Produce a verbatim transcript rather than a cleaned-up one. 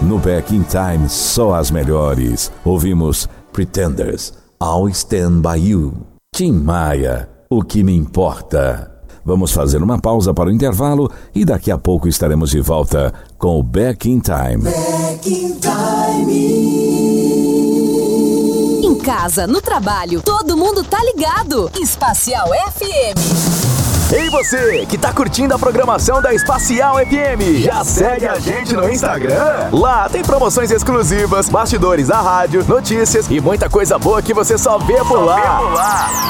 No Back in Time, só as melhores. Ouvimos Pretenders, I'll Stand By You. Tim Maia, O Que Me Importa. Vamos fazer uma pausa para o intervalo e daqui a pouco estaremos de volta com o Back in Time. Back in Time. Em casa, no trabalho, todo mundo tá ligado. Espacial F M. Ei você, que tá curtindo a programação da Espacial F M, já segue a gente no Instagram? Lá tem promoções exclusivas, bastidores da rádio, notícias e muita coisa boa que você só vê por lá.